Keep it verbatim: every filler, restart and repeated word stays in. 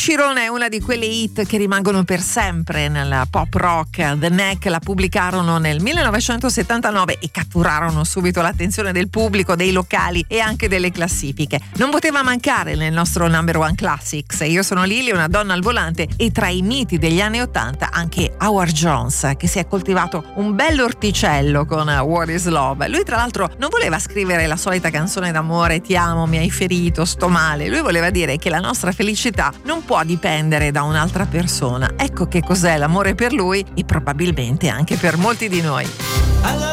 Cirone è una di quelle hit che rimangono per sempre nel pop rock. The Knack la pubblicarono nel millenovecentosettantanove e catturarono subito l'attenzione del pubblico, dei locali e anche delle classifiche. Non poteva mancare nel nostro number one classics. Io sono Lily, una donna al volante, e tra i miti degli anni ottanta anche Howard Jones, che si è coltivato un bell'orticello con What is Love. Lui tra l'altro non voleva scrivere la solita canzone d'amore, ti amo, mi hai ferito, sto male. Lui voleva dire che la nostra felicità non può dipendere da un'altra persona. Ecco che cos'è l'amore per lui e probabilmente anche per molti di noi.